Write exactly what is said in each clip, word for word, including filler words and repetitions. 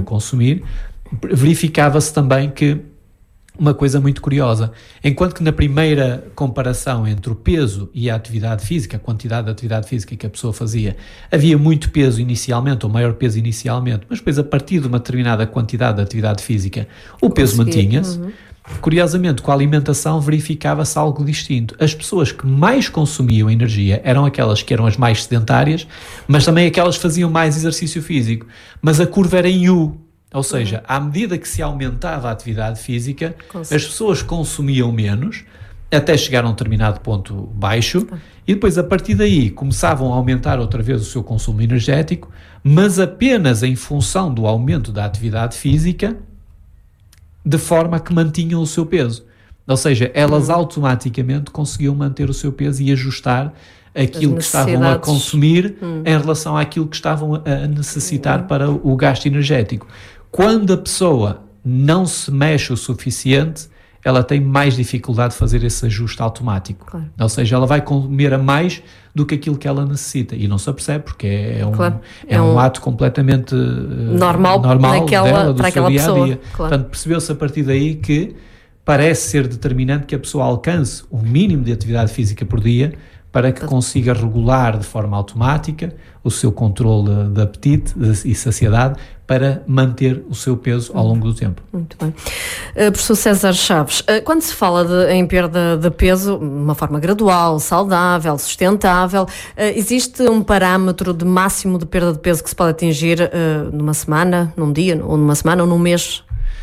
consumir, verificava-se também que uma coisa muito curiosa, enquanto que na primeira comparação entre o peso e a atividade física, a quantidade de atividade física que a pessoa fazia, havia muito peso inicialmente, ou maior peso inicialmente, mas depois a partir de uma determinada quantidade de atividade física, o peso mantinha-se. Uhum. Curiosamente, com a alimentação verificava-se algo distinto. As pessoas que mais consumiam energia eram aquelas que eram as mais sedentárias, mas também aquelas que faziam mais exercício físico. Mas a curva era em U. Ou seja, à medida que se aumentava a atividade física, Consigo. as pessoas consumiam menos, até chegar a um determinado ponto baixo, ah. e depois, a partir daí, começavam a aumentar outra vez o seu consumo energético, mas apenas em função do aumento da atividade física, de forma que mantinham o seu peso. Ou seja, elas hum. automaticamente conseguiam manter o seu peso e ajustar aquilo que estavam a consumir hum. em relação àquilo que estavam a necessitar hum. para o gasto energético. Quando a pessoa não se mexe o suficiente, ela tem mais dificuldade de fazer esse ajuste automático. Claro. Ou seja, ela vai comer a mais do que aquilo que ela necessita e não se apercebe, porque é, é, um, claro. é, é um, um ato completamente normal, normal naquela, dela, do para seu dia a dia. Claro. Portanto, percebeu-se a partir daí que parece ser determinante que a pessoa alcance o mínimo de atividade física por dia para que consiga regular de forma automática o seu controle de apetite e saciedade para manter o seu peso ao longo do tempo. Muito bem. Uh, professor César Chaves, uh, quando se fala de, em perda de peso, de uma forma gradual, saudável, sustentável, uh, existe um parâmetro de máximo de perda de peso que se pode atingir uh, numa semana, num dia, ou numa semana, ou num mês?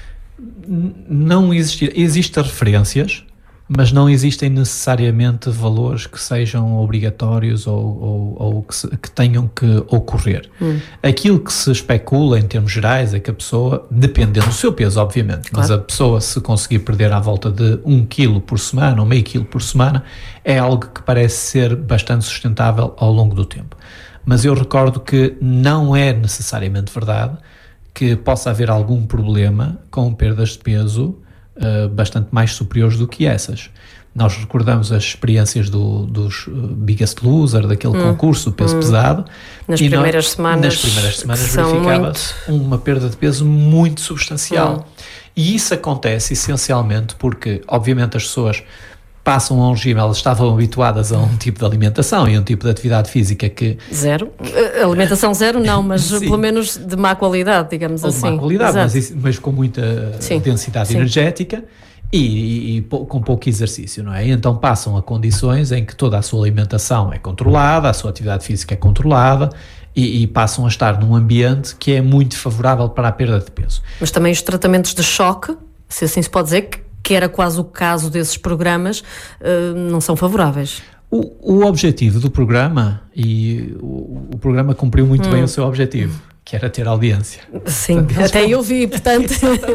Não existe. Existem referências, mas não existem necessariamente valores que sejam obrigatórios ou, ou, ou que, se, que tenham que ocorrer. Hum. Aquilo que se especula em termos gerais é que a pessoa, dependendo do seu peso, obviamente, claro. mas a pessoa se conseguir perder à volta de um quilo por semana ou meio quilo por semana, é algo que parece ser bastante sustentável ao longo do tempo. Mas eu recordo que não é necessariamente verdade que possa haver algum problema com perdas de peso Uh, bastante mais superiores do que essas. Nós recordamos as experiências do, dos uh, Biggest Loser, daquele hum, concurso do peso hum. pesado. Nas e primeiras nós, semanas, nas primeiras semanas verificava-se muito... uma perda de peso muito substancial. Hum. E isso acontece essencialmente porque, obviamente, as pessoas passam a um regime, elas estavam habituadas a um tipo de alimentação e um tipo de atividade física que... Zero. Alimentação zero não, mas pelo menos de má qualidade, digamos Ou assim. de má qualidade, mas, mas com muita Sim. densidade Sim. energética e, e, e com pouco exercício, não é? E então passam a condições em que toda a sua alimentação é controlada, a sua atividade física é controlada e, e passam a estar num ambiente que é muito favorável para a perda de peso. Mas também os tratamentos de choque, se assim se pode dizer, que que era quase o caso desses programas, uh, não são favoráveis. O, o objetivo do programa, e o, o programa cumpriu muito hum. bem o seu objetivo, que era ter audiência. Sim, portanto, até vão... eu vi, portanto...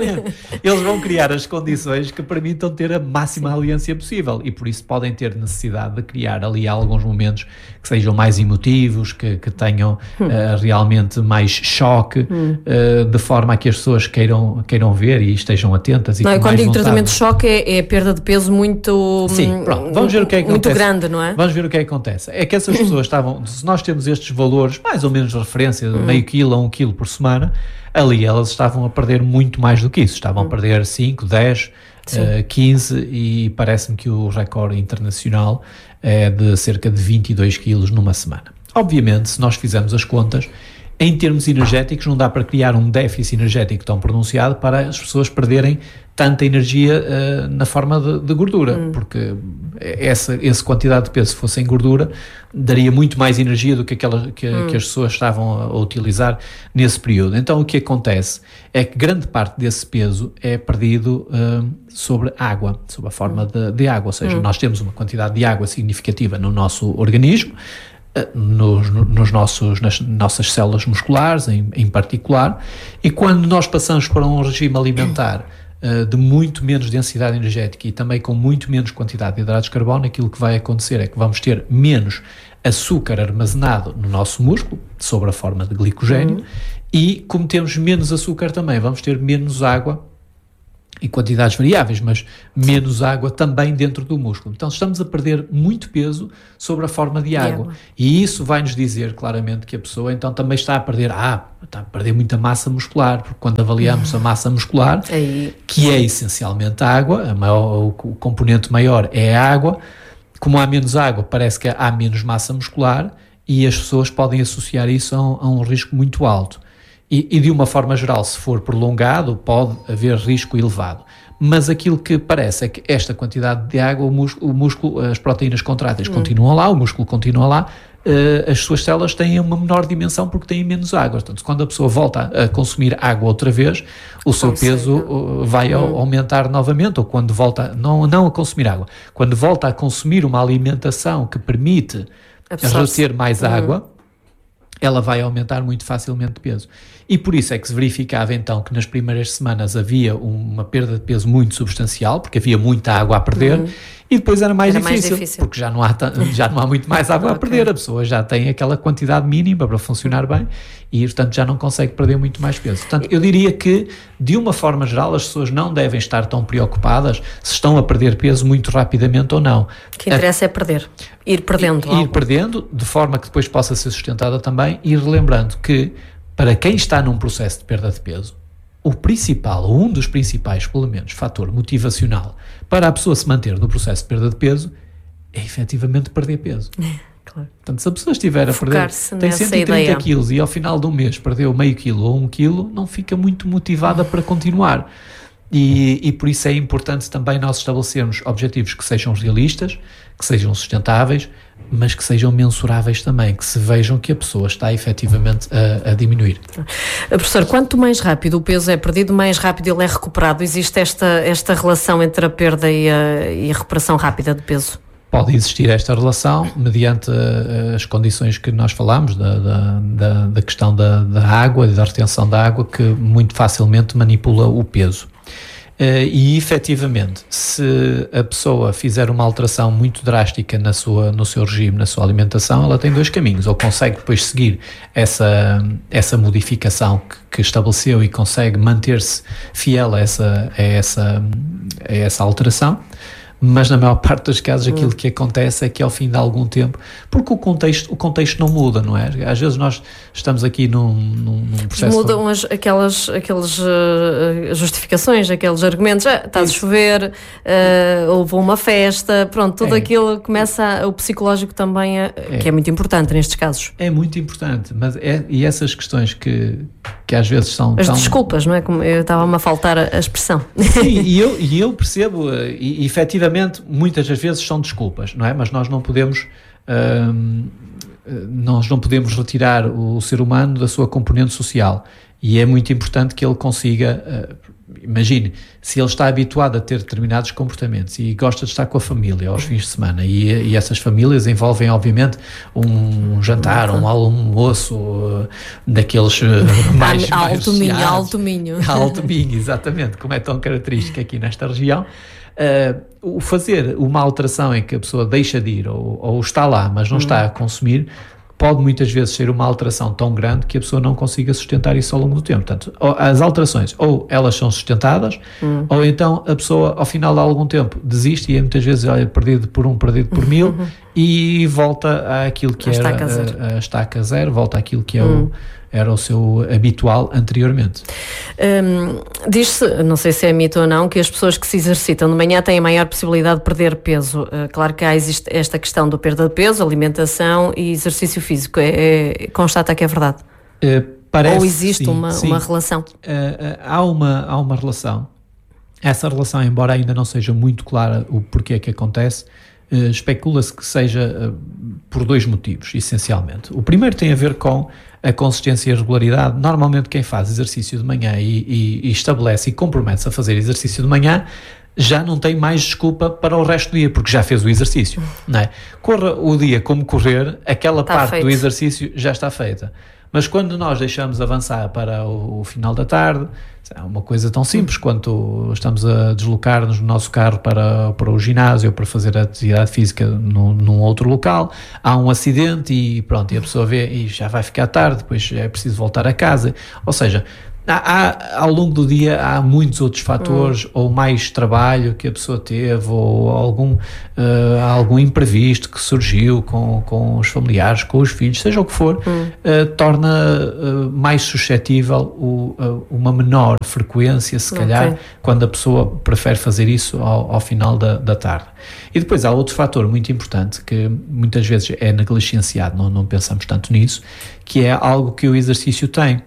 Eles vão criar as condições que permitam ter a máxima audiência possível e por isso podem ter necessidade de criar ali alguns momentos que sejam mais emotivos, que, que tenham hum. uh, realmente mais choque, hum. uh, de forma a que as pessoas queiram, queiram ver e estejam atentas. E não, com quando mais digo vontade. Tratamento de choque é, é perda de peso muito... Sim, pronto, vamos ver o que é que muito acontece. grande, não é? Vamos ver o que é que acontece. É que essas pessoas estavam, se nós temos estes valores, mais ou menos de referência, de hum. meio quilo a um quilo por semana, ali elas estavam a perder muito mais do que isso, estavam hum. a perder cinco, dez, uh, quinze e parece-me que o recorde internacional é de cerca de vinte e dois quilos numa semana. Obviamente, se nós fizermos as contas, em termos energéticos não dá para criar um déficit energético tão pronunciado para as pessoas perderem tanta energia uh, na forma de, de gordura, hum. porque essa, essa quantidade de peso, se fosse em gordura, daria muito mais energia do que aquela que, hum. que as pessoas estavam a, a utilizar nesse período. Então o que acontece é que grande parte desse peso é perdido uh, sobre água, sob a forma de, de água, ou seja, hum. nós temos uma quantidade de água significativa no nosso organismo, Nos, nos nossos, nas nossas células musculares em, em particular, e quando nós passamos para um regime alimentar uh, de muito menos densidade energética e também com muito menos quantidade de hidratos de carbono, aquilo que vai acontecer é que vamos ter menos açúcar armazenado no nosso músculo, sob a forma de glicogênio, uhum. e como temos menos açúcar também, vamos ter menos água em quantidades variáveis, mas menos água também dentro do músculo. Então estamos a perder muito peso sobre a forma de água. água. E isso vai nos dizer claramente que a pessoa então também está a perder, ah, está a perder muita massa muscular, porque quando avaliamos a massa muscular, Aí. que é essencialmente a água, a maior, o componente maior é a água, como há menos água, parece que há menos massa muscular e as pessoas podem associar isso a um, a um risco muito alto. E, e de uma forma geral, se for prolongado, pode haver risco elevado. Mas aquilo que parece é que esta quantidade de água, o músculo, o músculo as proteínas contráteis hum. continuam lá, o músculo continua lá, uh, as suas células têm uma menor dimensão porque têm menos água. Portanto, quando a pessoa volta a consumir água outra vez, o seu Consegue. peso uh, vai hum. aumentar novamente, ou quando volta, não, não a consumir água, quando volta a consumir uma alimentação que permite reter mais hum. água, ela vai aumentar muito facilmente de peso. E por isso é que se verificava então que nas primeiras semanas havia uma perda de peso muito substancial, porque havia muita água a perder, uhum. e depois era, mais, era difícil, mais difícil, porque já não há, já não há muito mais água okay. a perder, a pessoa já tem aquela quantidade mínima para funcionar bem e, portanto, já não consegue perder muito mais peso. Portanto, eu diria que, de uma forma geral, as pessoas não devem estar tão preocupadas se estão a perder peso muito rapidamente ou não. O que interessa a, é perder, ir perdendo. Ir, ir perdendo, de forma que depois possa ser sustentada também, e relembrando que, para quem está num processo de perda de peso, o principal, ou um dos principais, pelo menos, fator motivacional para a pessoa se manter no processo de perda de peso é efetivamente perder peso. É, claro. Portanto, se a pessoa estiver a perder, tem cento e trinta quilos e ao final do mês perdeu meio quilo ou um quilo, não fica muito motivada para continuar. E, e por isso é importante também nós estabelecermos objetivos que sejam realistas, que sejam sustentáveis, mas que sejam mensuráveis também, que se vejam que a pessoa está efetivamente a, a diminuir. Professor, quanto mais rápido o peso é perdido, mais rápido ele é recuperado. Existe esta, esta relação entre a perda e a, e a recuperação rápida de peso? Pode existir esta relação mediante uh, as condições que nós falámos, da, da, da, da questão da, da água e da retenção da água, que muito facilmente manipula o peso. Uh, e efetivamente, se a pessoa fizer uma alteração muito drástica na sua, no seu regime, na sua alimentação, ela tem dois caminhos: ou consegue depois seguir essa, essa modificação que, que estabeleceu e consegue manter-se fiel a essa, a essa, a essa alteração, mas na maior parte dos casos hum. aquilo que acontece é que ao fim de algum tempo, porque o contexto, o contexto não muda, não é? Às vezes nós estamos aqui num, num, num processo... Mudam as, aquelas, aquelas uh, justificações, aqueles argumentos, ah, está a chover, uh, houve uma festa, pronto, tudo é. aquilo começa, a, o psicológico também, é, é. que é muito importante nestes casos. É muito importante, mas é, e essas questões que, que às vezes são... As tão... desculpas, não é? Como eu estava-me a faltar a, a expressão. Sim, e eu, e eu percebo, e, e efetivamente muitas das vezes são desculpas, não é? Mas nós não podemos hum, nós não podemos retirar o ser humano da sua componente social, e é muito importante que ele consiga, uh, imagine, se ele está habituado a ter determinados comportamentos e gosta de estar com a família aos fins de semana, e, e essas famílias envolvem obviamente um jantar, um almoço uh, daqueles uh, mais, mais alto minho, alto minho alto minho, exatamente, como é tão característico aqui nesta região. Uh, o fazer uma alteração em que a pessoa deixa de ir ou, ou está lá, mas não hum. está a consumir, pode muitas vezes ser uma alteração tão grande que a pessoa não consiga sustentar isso ao longo do tempo. Portanto, as alterações, ou elas são sustentadas, hum. ou então a pessoa, ao final de algum tempo, desiste e é muitas vezes olha, perdido por um, perdido por mil, uhum. e volta àquilo que a era estaca zero. A, a estaca zero, volta àquilo que é hum. o era o seu habitual anteriormente. Hum, diz-se, não sei se é mito ou não, que as pessoas que se exercitam de manhã têm a maior possibilidade de perder peso. Uh, claro que há existe esta questão da perda de peso, alimentação e exercício físico. É, é, constata que é verdade? Uh, parece, ou existe sim, uma, sim. uma relação? Uh, uh, há, uma, há uma relação. Essa relação, embora ainda não seja muito clara o porquê que acontece, uh, especula-se que seja uh, por dois motivos, essencialmente. O primeiro tem a ver com a consistência e a regularidade. Normalmente quem faz exercício de manhã e, e, e estabelece e compromete-se a fazer exercício de manhã já não tem mais desculpa para o resto do dia, porque já fez o exercício, não é? Corra o dia como correr, aquela está parte feito. Do exercício já está feita. Mas quando nós deixamos avançar para o, o final da tarde, é uma coisa tão simples quanto estamos a deslocar-nos no nosso carro para, para o ginásio, para fazer a atividade física no, num outro local, há um acidente e pronto, e a pessoa vê e já vai ficar tarde, depois é preciso voltar a casa. Ou seja, Há, há, ao longo do dia há muitos outros fatores, hum. ou mais trabalho que a pessoa teve, ou algum, uh, algum imprevisto que surgiu com, com os familiares, com os filhos, seja o que for, hum. uh, torna uh, mais suscetível o, uh, uma menor frequência, se calhar, okay. quando a pessoa prefere fazer isso ao, ao final da, da tarde. E depois há outro fator muito importante que muitas vezes é negligenciado, não, não pensamos tanto nisso, que é algo que o exercício tem.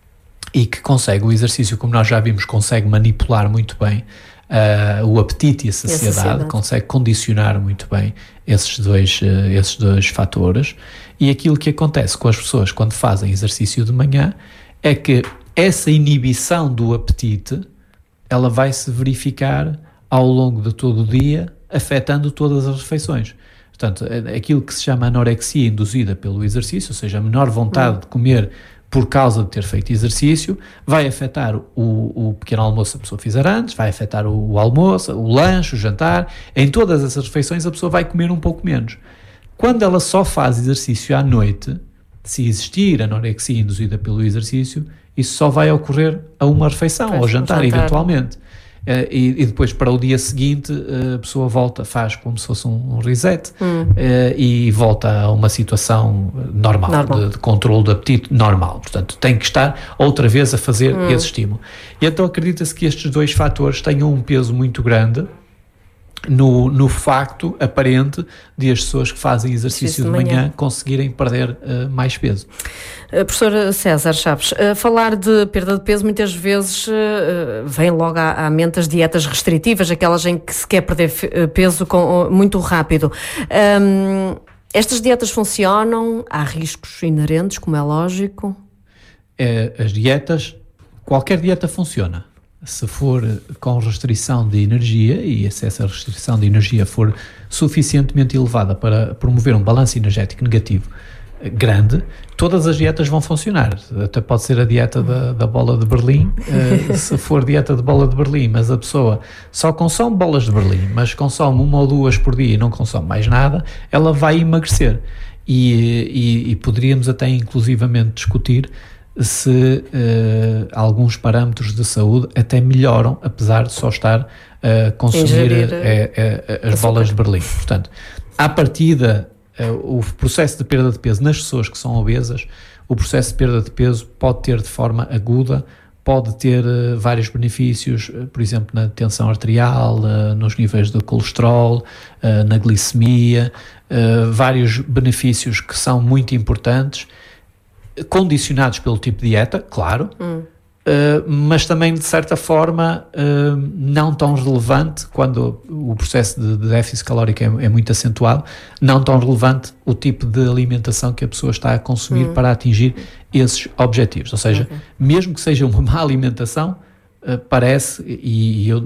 E que consegue, o exercício, como nós já vimos, consegue manipular muito bem uh, o apetite e a saciedade, e a saciedade, consegue condicionar muito bem esses dois, uh, esses dois fatores. E aquilo que acontece com as pessoas quando fazem exercício de manhã é que essa inibição do apetite, ela vai se verificar ao longo de todo o dia, afetando todas as refeições. Portanto, aquilo que se chama anorexia induzida pelo exercício, ou seja, a menor vontade hum. de comer por causa de ter feito exercício, vai afetar o, o pequeno almoço que a pessoa fizer antes, vai afetar o, o almoço, o lanche, o jantar. Em todas essas refeições a pessoa vai comer um pouco menos. Quando ela só faz exercício à noite, se existir anorexia induzida pelo exercício, isso só vai ocorrer a uma refeição, pois, ao jantar, jantar, eventualmente. Uh, e, e depois para o dia seguinte uh, a pessoa volta, faz como se fosse um, um reset hum. uh, e volta a uma situação normal, normal. De, de controle do apetite normal, portanto tem que estar outra vez a fazer hum. esse estímulo. E então acredita-se que estes dois fatores tenham um peso muito grande no, no facto aparente de as pessoas que fazem exercício de manhã, manhã conseguirem perder uh, mais peso. Uh, professor César Chaves, uh, falar de perda de peso muitas vezes uh, vem logo à, à mente as dietas restritivas, aquelas em que se quer perder f- peso com, uh, muito rápido. Um, estas dietas funcionam? Há riscos inerentes, como é lógico? É, as dietas, qualquer dieta funciona. Se for com restrição de energia, e se essa restrição de energia for suficientemente elevada para promover um balanço energético negativo grande, todas as dietas vão funcionar. Até pode ser a dieta da, da bola de Berlim, uh, se for dieta de bola de Berlim, mas a pessoa só consome bolas de Berlim, mas consome uma ou duas por dia e não consome mais nada, ela vai emagrecer. E, e, e poderíamos até inclusivamente discutir se uh, alguns parâmetros de saúde até melhoram, apesar de só estar a uh, consumir uh, uh, uh, as bolas de Berlim. Portanto, à partida, uh, o processo de perda de peso nas pessoas que são obesas, o processo de perda de peso pode ter de forma aguda, pode ter uh, vários benefícios, uh, por exemplo, na tensão arterial, uh, nos níveis de colesterol, uh, na glicemia, uh, vários benefícios que são muito importantes, condicionados pelo tipo de dieta, claro, hum. uh, mas também de certa forma uh, não tão relevante quando o processo de, de déficit calórico é, é muito acentuado, não tão relevante o tipo de alimentação que a pessoa está a consumir hum. para atingir esses objetivos, ou seja, okay. mesmo que seja uma má alimentação, uh, parece, e, e eu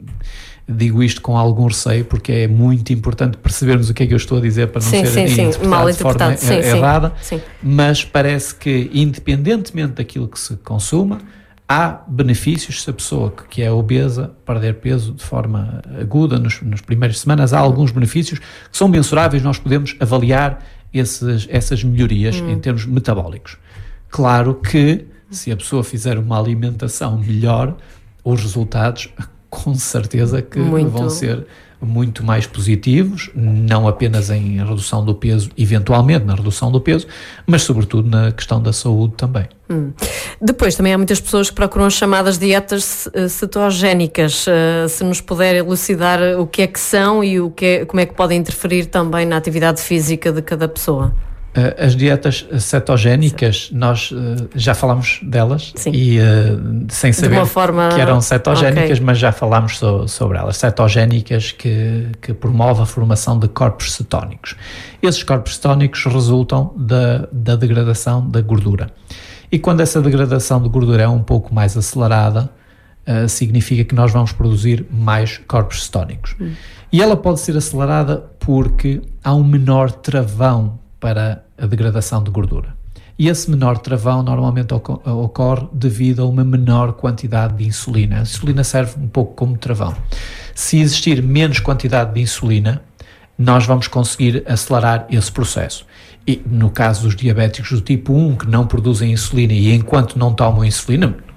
digo isto com algum receio, porque é muito importante percebermos o que é que eu estou a dizer para não sim, ser sim, interpretado, mal interpretado de forma sim, errada, sim. mas parece que, independentemente daquilo que se consuma, há benefícios se a pessoa que é obesa perder peso de forma aguda nos, nas primeiras semanas. Há alguns benefícios que são mensuráveis, nós podemos avaliar esses, essas melhorias hum. em termos metabólicos. Claro que se a pessoa fizer uma alimentação melhor, os resultados com certeza que muito. vão ser muito mais positivos, não apenas em redução do peso, eventualmente na redução do peso, mas sobretudo na questão da saúde também. Hum. Depois também há muitas pessoas que procuram as chamadas dietas cetogénicas. Uh, se nos puder elucidar o que é que são e o que é, como é que podem interferir também na atividade física de cada pessoa. As dietas cetogénicas, Sim. nós uh, já falámos delas Sim. e uh, sem saber forma... que eram cetogénicas, okay. mas já falámos so, sobre elas. Cetogénicas que, que promovem a formação de corpos cetónicos. Esses corpos cetónicos resultam da, da degradação da gordura. E quando essa degradação de gordura é um pouco mais acelerada, uh, significa que nós vamos produzir mais corpos cetónicos. Hum. E ela pode ser acelerada porque há um menor travão para a degradação de gordura. E esse menor travão normalmente ocorre devido a uma menor quantidade de insulina. A insulina serve um pouco como travão. Se existir menos quantidade de insulina, nós vamos conseguir acelerar esse processo. E no caso dos diabéticos do tipo um, que não produzem insulina e enquanto não tomam insulina,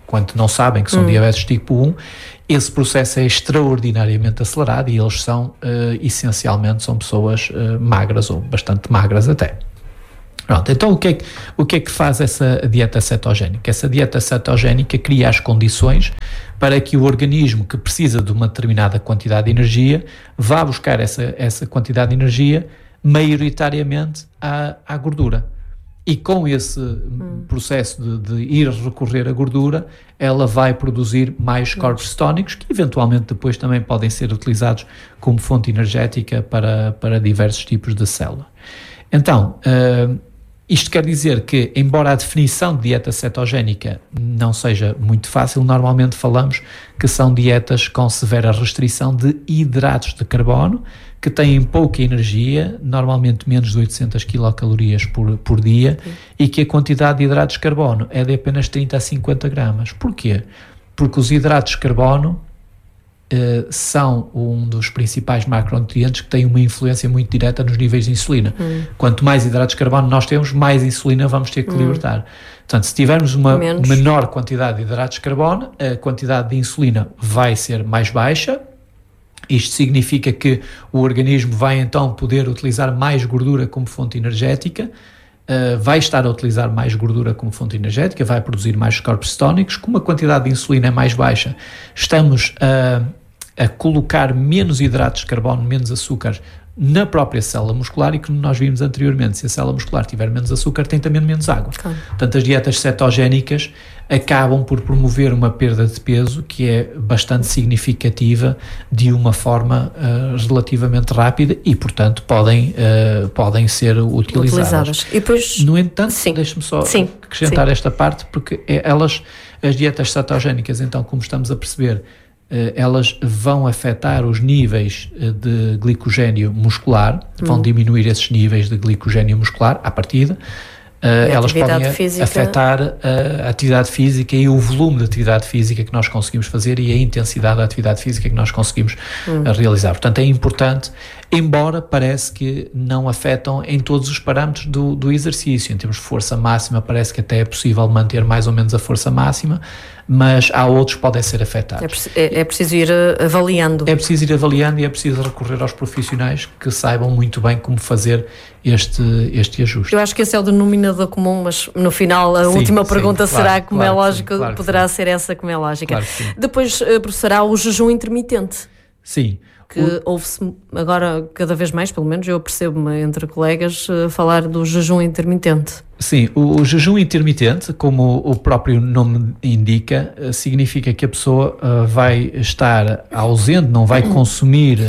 quando não sabem que são hum. diabetes tipo um, esse processo é extraordinariamente acelerado e eles são, uh, essencialmente, são pessoas uh, magras ou bastante magras até. Pronto, então o que, é que, o que é que faz essa dieta cetogénica? Essa dieta cetogénica cria as condições para que o organismo que precisa de uma determinada quantidade de energia vá buscar essa, essa quantidade de energia maioritariamente à, à gordura. E com esse hum. processo de, de ir recorrer à gordura, ela vai produzir mais corpos cetónicos que eventualmente depois também podem ser utilizados como fonte energética para, para diversos tipos de célula. Então, uh, isto quer dizer que, embora a definição de dieta cetogénica não seja muito fácil, normalmente falamos que são dietas com severa restrição de hidratos de carbono, que têm pouca energia, normalmente menos de oitocentas quilocalorias por, por dia, Sim. e que a quantidade de hidratos de carbono é de apenas trinta a cinquenta gramas. Porquê? Porque os hidratos de carbono Uh, são um dos principais macronutrientes que têm uma influência muito direta nos níveis de insulina. Hum. Quanto mais hidratos de carbono nós temos, mais insulina vamos ter que hum. libertar. Portanto, se tivermos uma Menos. menor quantidade de hidratos de carbono, a quantidade de insulina vai ser mais baixa. Isto significa que o organismo vai então poder utilizar mais gordura como fonte energética, uh, vai estar a utilizar mais gordura como fonte energética, vai produzir mais corpos cetónicos. Como a quantidade de insulina é mais baixa, estamos a uh, a colocar menos hidratos de carbono, menos açúcar na própria célula muscular, e como nós vimos anteriormente, se a célula muscular tiver menos açúcar, tem também menos água. Claro. Portanto, as dietas cetogénicas acabam por promover uma perda de peso que é bastante significativa de uma forma uh, relativamente rápida e, portanto, podem, uh, podem ser utilizadas. utilizadas. E depois... No entanto, deixe-me só sim, acrescentar sim. esta parte, porque é, elas, as dietas cetogénicas, então, como estamos a perceber, elas vão afetar os níveis de glicogénio muscular, vão hum. diminuir esses níveis de glicogénio muscular à partida. Uh, elas podem física. afetar a atividade física e o volume de atividade física que nós conseguimos fazer e a intensidade da atividade física que nós conseguimos hum. realizar. Portanto, é importante, embora parece que não afetam em todos os parâmetros do, do exercício. Em termos de força máxima, parece que até é possível manter mais ou menos a força máxima, mas há outros que podem ser afetados. É, é preciso ir avaliando. É preciso ir avaliando e é preciso recorrer aos profissionais que saibam muito bem como fazer este, este ajuste. Eu acho que esse é o denominador comum, mas no final a sim, última pergunta sim, será, claro, como claro, é lógico, sim, claro poderá ser essa como é lógica. Claro Depois, professor, o jejum intermitente. Sim. Que o... ouve-se agora cada vez mais, pelo menos eu percebo-me entre colegas, falar do jejum intermitente. Sim, o, o jejum intermitente, como o próprio nome indica, significa que a pessoa uh, vai estar ausente, não vai consumir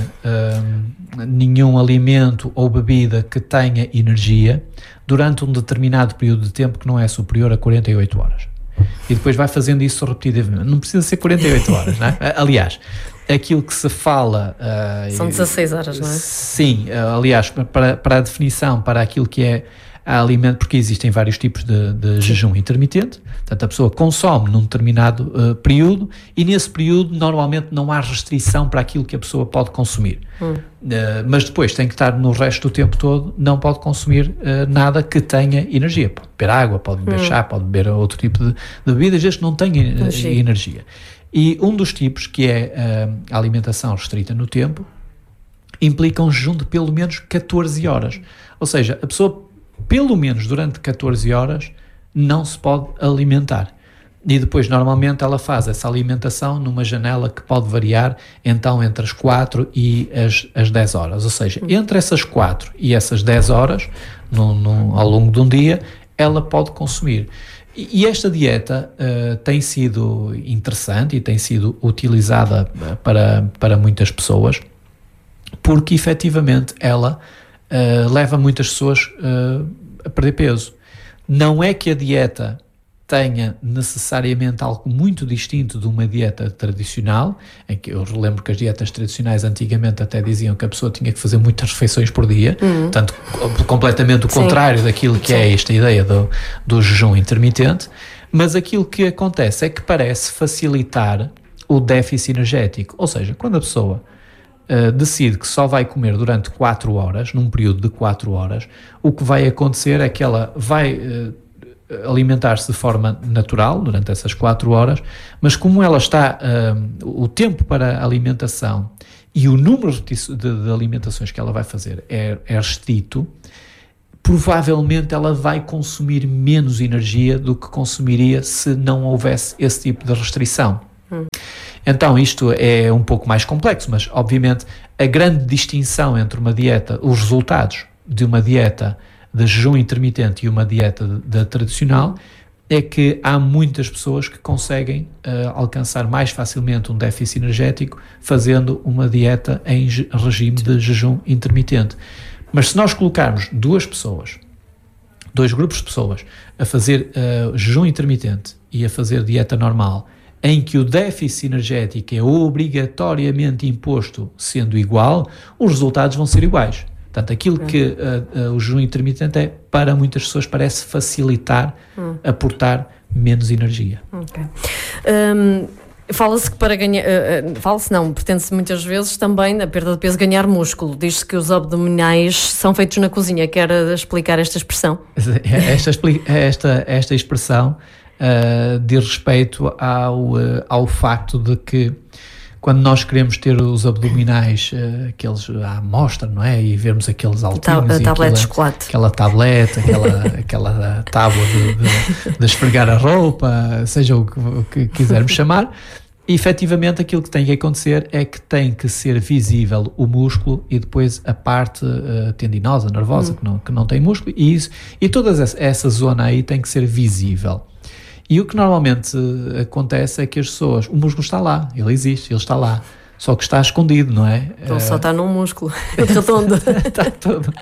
uh, nenhum alimento ou bebida que tenha energia durante um determinado período de tempo que não é superior a quarenta e oito horas. E depois vai fazendo isso repetidamente. Não precisa ser quarenta e oito horas, não é? Aliás, aquilo que se fala... Uh, São dezasseis horas, não é? Sim, uh, aliás, para, para a definição, para aquilo que é alimento, porque existem vários tipos de, de jejum intermitente, portanto a pessoa consome num determinado uh, período e nesse período normalmente não há restrição para aquilo que a pessoa pode consumir. Hum. Uh, mas depois tem que estar no resto do tempo todo, não pode consumir uh, nada que tenha energia. Pode beber água, pode beber hum. chá, pode beber outro tipo de, de bebidas, desde que não tenha uh, energia. E um dos tipos, que é uh, a alimentação restrita no tempo, implica um jejum de pelo menos catorze horas. Ou seja, a pessoa pelo menos durante catorze horas não se pode alimentar. E depois normalmente ela faz essa alimentação numa janela que pode variar então entre as quatro e as, as dez horas. Ou seja, entre essas quatro e essas dez horas, no, no, ao longo de um dia, ela pode consumir. E esta dieta uh, tem sido interessante e tem sido utilizada para, para muitas pessoas porque efetivamente ela uh, leva muitas pessoas uh, a perder peso. Não é que a dieta tenha necessariamente algo muito distinto de uma dieta tradicional, em que eu lembro que as dietas tradicionais antigamente até diziam que a pessoa tinha que fazer muitas refeições por dia, uhum. portanto, completamente o Sim. contrário daquilo que Sim. é esta ideia do, do jejum intermitente, mas aquilo que acontece é que parece facilitar o déficit energético, ou seja, quando a pessoa uh, decide que só vai comer durante quatro horas, num período de quatro horas, o que vai acontecer é que ela vai... Uh, alimentar-se de forma natural durante essas quatro horas, mas como ela está, uh, o tempo para a alimentação e o número de, de alimentações que ela vai fazer é, é restrito, provavelmente ela vai consumir menos energia do que consumiria se não houvesse esse tipo de restrição. Hum. Então isto é um pouco mais complexo, mas obviamente a grande distinção entre uma dieta, os resultados de uma dieta de jejum intermitente e uma dieta de, de tradicional, é que há muitas pessoas que conseguem uh, alcançar mais facilmente um déficit energético fazendo uma dieta em je- regime de jejum intermitente. Mas se nós colocarmos duas pessoas, dois grupos de pessoas, a fazer uh, jejum intermitente e a fazer dieta normal, em que o déficit energético é obrigatoriamente imposto sendo igual, os resultados vão ser iguais. Portanto, aquilo okay. que uh, uh, o jejum intermitente é, para muitas pessoas, parece facilitar, hum. aportar menos energia. Okay. Um, fala-se que para ganhar, uh, uh, fala-se não, pretende-se muitas vezes também na perda de peso ganhar músculo. Diz-se que os abdominais são feitos na cozinha. Quer explicar esta expressão? Esta, esta, esta expressão uh, diz respeito ao, uh, ao facto de que quando nós queremos ter os abdominais, uh, aqueles à amostra, não é? E vermos aqueles altinhos, a tablete aquela, de chocolate, aquela tablete, aquela, aquela tábua de, de, de esfregar a roupa, seja o que, o que quisermos chamar, e efetivamente aquilo que tem que acontecer é que tem que ser visível o músculo e depois a parte uh, tendinosa, nervosa, hum. que, não, que não tem músculo, e, isso, e toda essa, essa zona aí tem que ser visível. E o que normalmente acontece é que as pessoas, o músculo está lá, ele existe, ele está lá, só que está escondido, não é? Ele só está num músculo redondo. Está todo.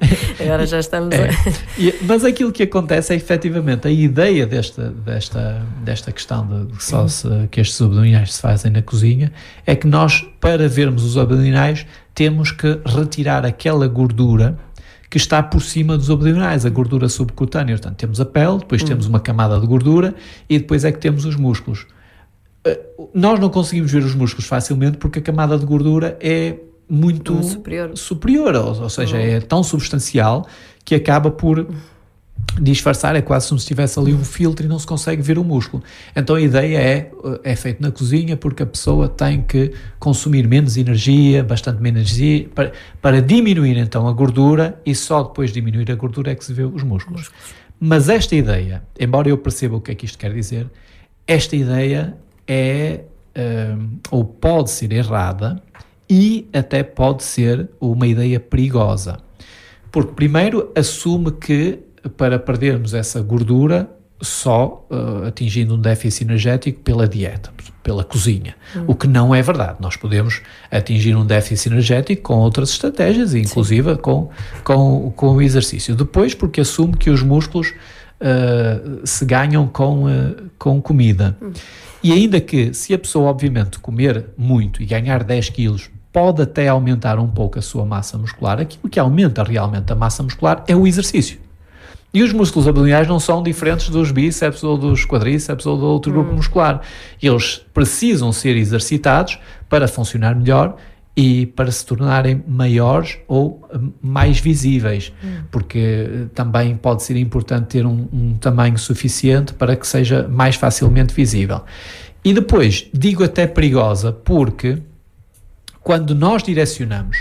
Agora já estamos é. a... E, mas aquilo que acontece é efetivamente a ideia desta, desta, desta questão de, de só se, que estes abdominais se fazem na cozinha, é que nós, para vermos os abdominais, temos que retirar aquela gordura que está por cima dos abdominais, a gordura subcutânea. Portanto, temos a pele, depois hum. temos uma camada de gordura e depois é que temos os músculos. Uh, nós não conseguimos ver os músculos facilmente porque a camada de gordura é muito hum, superior, superior ou, ou seja, hum. é tão substancial que acaba por disfarçar, é quase como se tivesse ali um filtro e não se consegue ver o músculo. Então a ideia é, é feito na cozinha porque a pessoa tem que consumir menos energia, bastante menos energia, para, para diminuir então a gordura e só depois de diminuir a gordura é que se vê os músculos. músculos. Mas esta ideia, embora eu perceba o que é que isto quer dizer, esta ideia é, um, ou pode ser errada e até pode ser uma ideia perigosa. Porque primeiro assume que para perdermos essa gordura só uh, atingindo um déficit energético pela dieta, pela cozinha, hum. o que não é verdade. Nós podemos atingir um déficit energético com outras estratégias, inclusive com, com, com o exercício. Depois, porque assume que os músculos uh, se ganham com, uh, com comida. Hum. E ainda que, se a pessoa obviamente comer muito e ganhar dez quilos, pode até aumentar um pouco a sua massa muscular, aquilo que aumenta realmente a massa muscular é o exercício. E os músculos abdominais não são diferentes dos bíceps ou dos quadríceps ou do outro grupo hum. muscular. Eles precisam ser exercitados para funcionar melhor e para se tornarem maiores ou mais visíveis, hum. porque também pode ser importante ter um, um tamanho suficiente para que seja mais facilmente visível. E depois, digo até perigosa, porque quando nós direcionamos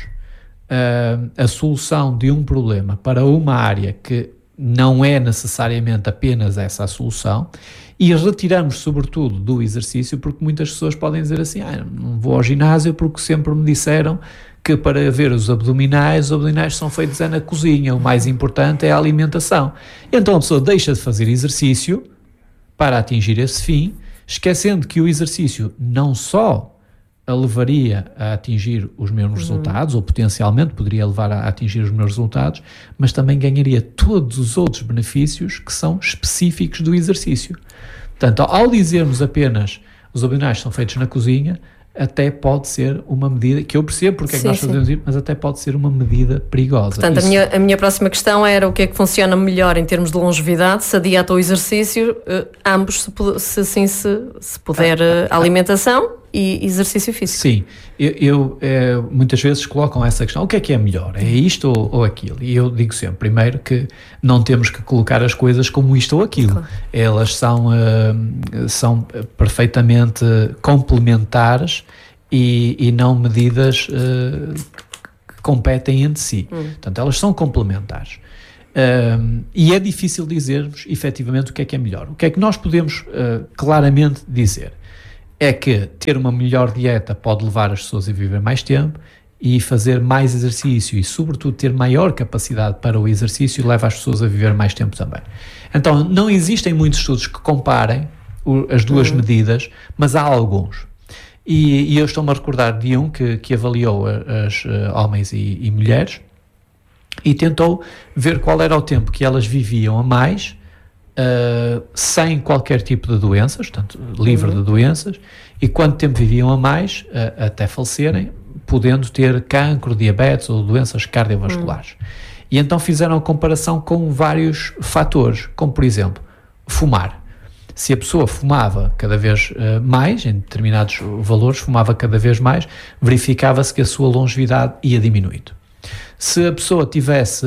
uh, a solução de um problema para uma área que não é necessariamente apenas essa a solução, e retiramos sobretudo do exercício, porque muitas pessoas podem dizer assim, ah, não vou ao ginásio porque sempre me disseram que para ver os abdominais, os abdominais são feitos é na cozinha, o mais importante é a alimentação. Então a pessoa deixa de fazer exercício para atingir esse fim, esquecendo que o exercício não só a levaria a atingir os mesmos uhum. resultados, ou potencialmente poderia levar a atingir os mesmos resultados, mas também ganharia todos os outros benefícios que são específicos do exercício. Portanto, ao dizermos apenas os abdominais são feitos na cozinha, até pode ser uma medida, que eu percebo porque sim, é que nós fazemos isso, mas até pode ser uma medida perigosa. Portanto, isso... a, minha, a minha próxima questão era o que é que funciona melhor em termos de longevidade, se a dieta ou o exercício, eh, ambos, se, se, assim, se, se puder, ah, ah, a alimentação e exercício físico. Sim, eu, eu é, muitas vezes colocam essa questão, o que é que é melhor? É isto ou, ou aquilo? E eu digo sempre, primeiro, que não temos que colocar as coisas como isto ou aquilo. Claro. Elas são, uh, são perfeitamente complementares e, e não medidas uh, que competem entre si. Hum. Portanto, elas são complementares. Um, e é difícil dizer-vos efetivamente o que é que é melhor. O que é que nós podemos uh, claramente dizer é que ter uma melhor dieta pode levar as pessoas a viver mais tempo, e fazer mais exercício e sobretudo ter maior capacidade para o exercício leva as pessoas a viver mais tempo também. Então não existem muitos estudos que comparem o, as duas uhum. medidas, mas há alguns. E, e eu estou-me a recordar de um que, que avaliou as uh, homens e, e mulheres e tentou ver qual era o tempo que elas viviam a mais, uh, sem qualquer tipo de doenças, portanto, livre uhum. de doenças, e quanto tempo viviam a mais, uh, até falecerem, podendo ter cancro, diabetes ou doenças cardiovasculares. Uhum. E então fizeram a comparação com vários fatores, como por exemplo, fumar. Se a pessoa fumava cada vez uh, mais, em determinados valores, fumava cada vez mais, verificava-se que a sua longevidade ia diminuindo. Se a pessoa tivesse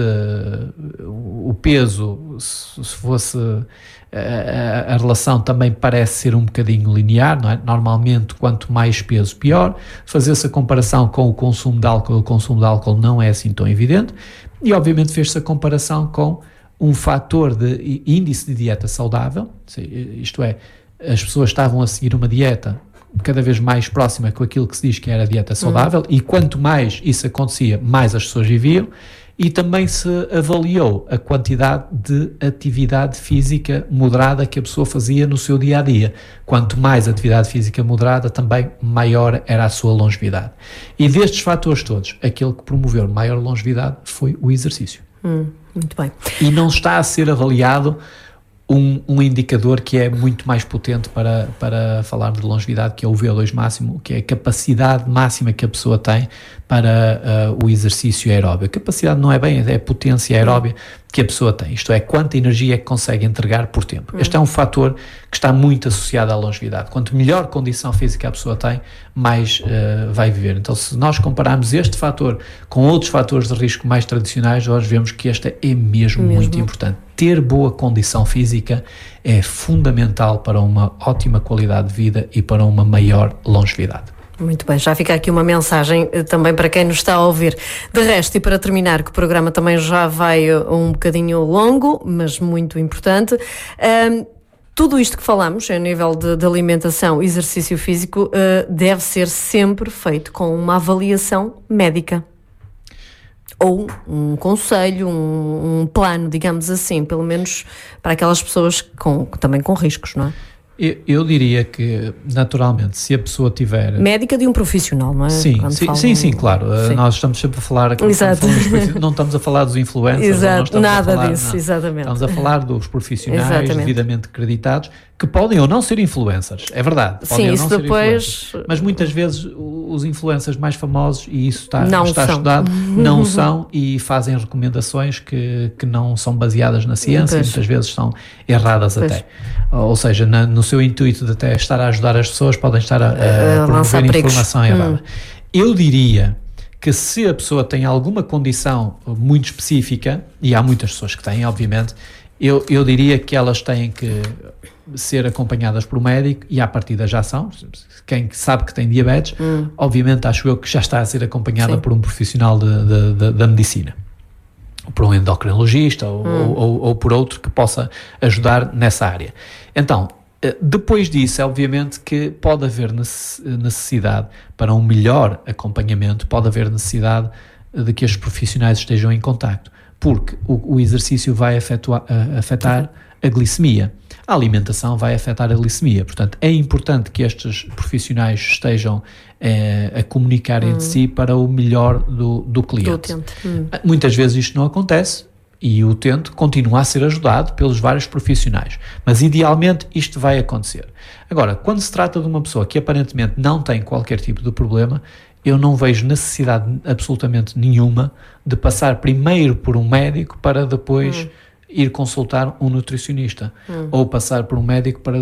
uh, o peso, se, se fosse uh, a, a relação também parece ser um bocadinho linear, não é? Normalmente quanto mais peso pior. Fazer-se a comparação com o consumo de álcool, o consumo de álcool não é assim tão evidente, e obviamente fez-se a comparação com um fator de índice de dieta saudável, isto é, as pessoas estavam a seguir uma dieta cada vez mais próxima com aquilo que se diz que era a dieta saudável, uhum. e quanto mais isso acontecia, mais as pessoas viviam, e também se avaliou a quantidade de atividade física moderada que a pessoa fazia no seu dia-a-dia. Quanto mais atividade física moderada, também maior era a sua longevidade. E destes fatores todos, aquele que promoveu maior longevidade foi o exercício. Hum, muito bem. E não está a ser avaliado Um, um indicador que é muito mais potente para, para falar de longevidade, que é o V O dois máximo, que é a capacidade máxima que a pessoa tem para uh, o exercício aeróbio. A capacidade não é bem, é a potência aeróbia que a pessoa tem, isto é, quanta energia é que consegue entregar por tempo. Este é um fator que está muito associado à longevidade. Quanto melhor condição física a pessoa tem, mais uh, vai viver. Então, se nós compararmos este fator com outros fatores de risco mais tradicionais, nós vemos que este é mesmo, mesmo. muito importante. Ter boa condição física é fundamental para uma ótima qualidade de vida e para uma maior longevidade. Muito bem, já fica aqui uma mensagem também para quem nos está a ouvir. De resto, e para terminar, que o programa também já vai um bocadinho longo, mas muito importante, um, tudo isto que falamos, a nível de, de alimentação e exercício físico, uh, deve ser sempre feito com uma avaliação médica. Ou um conselho, um, um plano, digamos assim, pelo menos para aquelas pessoas com, também com riscos, não é? Eu, eu diria que, naturalmente, se a pessoa tiver... Médica de um profissional, não é? Sim, sim, falam... sim, sim, claro. Sim. Nós estamos sempre a falar... Exato. Não estamos a falar dos influencers. Exato, não nada falar, disso, não. exatamente. Estamos a falar dos profissionais exatamente. devidamente acreditados, que podem ou não ser influencers, é verdade. Podem sim, ou isso não depois... ser mas muitas vezes os influencers mais famosos, e isso está, não está estudado, não são e fazem recomendações que, que não são baseadas na ciência pois. E muitas vezes são erradas pois. Até. Ou seja, na, no seu intuito de até estar a ajudar as pessoas, podem estar a, a, a promover informação errada. Hum. Eu diria que se a pessoa tem alguma condição muito específica, e há muitas pessoas que têm, obviamente, eu, eu diria que elas têm que ser acompanhadas por um médico, e à partida já são. Quem sabe que tem diabetes, hum. obviamente acho eu que já está a ser acompanhada Sim. por um profissional de, de, de, da medicina, por um endocrinologista ou, hum. ou, ou por outro que possa ajudar nessa área. Então, depois disso, obviamente que pode haver necessidade para um melhor acompanhamento, pode haver necessidade de que os profissionais estejam em contacto, porque o, o exercício vai afetuar, afetar a glicemia, a alimentação vai afetar a glicemia, portanto é importante que estes profissionais estejam eh, a comunicar hum. entre si para o melhor do, do cliente. Do hum. Muitas vezes isto não acontece, e o utente continua a ser ajudado pelos vários profissionais, mas idealmente isto vai acontecer. Agora, quando se trata de uma pessoa que aparentemente não tem qualquer tipo de problema, eu não vejo necessidade absolutamente nenhuma de passar primeiro por um médico para depois hum. ir consultar um nutricionista, hum. ou passar por um médico para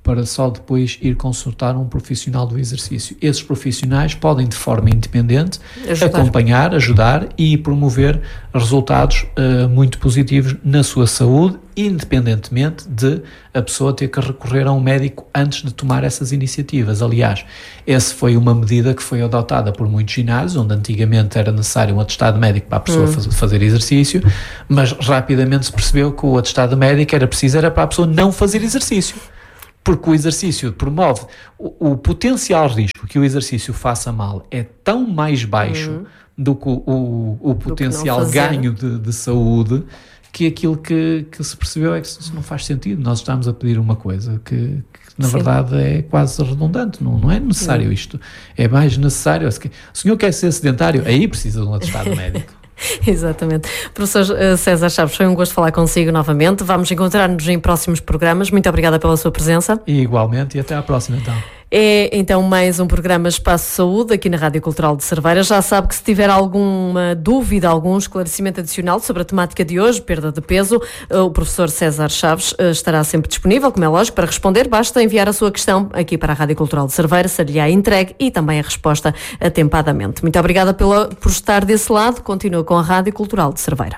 para só depois ir consultar um profissional do exercício. Esses profissionais podem, de forma independente, ajudar. acompanhar, ajudar e promover resultados uh, muito positivos na sua saúde, independentemente de a pessoa ter que recorrer a um médico antes de tomar essas iniciativas. Aliás, essa foi uma medida que foi adotada por muitos ginásios, onde antigamente era necessário um atestado médico para a pessoa hum. fazer exercício, mas rapidamente se percebeu que o atestado médico era preciso era para a pessoa não fazer exercício. Porque o exercício promove o, o potencial risco que o exercício faça mal é tão mais baixo uhum. do que o, o, o potencial ganho de, de saúde, que aquilo que, que se percebeu é que isso não faz sentido. Nós estamos a pedir uma coisa que, que na Sim. verdade é quase redundante, não, não é necessário Sim. isto. É mais necessário. O senhor quer ser sedentário? Aí precisa de um atestado médico. Exatamente. Professor César Chaves, foi um gosto falar consigo novamente. Vamos encontrar-nos em próximos programas. Muito obrigada pela sua presença. E igualmente, e até à próxima então. É então mais um programa Espaço Saúde aqui na Rádio Cultural de Cerveira. Já sabe que se tiver alguma dúvida, algum esclarecimento adicional sobre a temática de hoje, perda de peso, o professor César Chaves estará sempre disponível, como é lógico, para responder. Basta enviar a sua questão aqui para a Rádio Cultural de Cerveira, ser-lhe-á entregue e também a resposta atempadamente. Muito obrigada pela, por estar desse lado. Continua com a Rádio Cultural de Cerveira.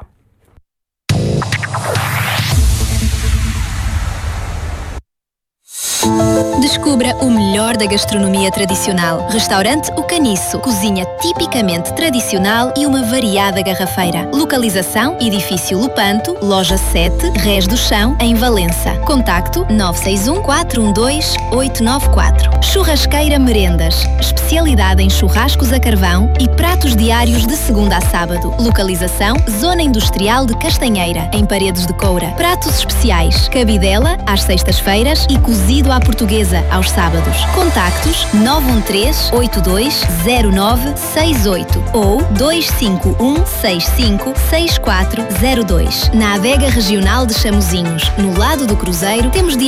Descubra o melhor da gastronomia tradicional. Restaurante O Caniço. Cozinha tipicamente tradicional e uma variada garrafeira. Localização: Edifício Lupanto, Loja sete, Rés do Chão, em Valença. Contacto nove seis um, quatro um dois, oito nove quatro. Churrasqueira Merendas. Especialidade em churrascos a carvão e pratos diários de segunda a sábado. Localização: Zona Industrial de Castanheira, em Paredes de Coura. Pratos especiais: cabidela às sextas-feiras e cozido à portuguesa aos sábados. Contactos nove um três, oito dois zero nove seis oito ou dois cinco um, seis cinco seis quatro zero dois. Na Adega Regional de Chamozinhos, no lado do Cruzeiro, temos de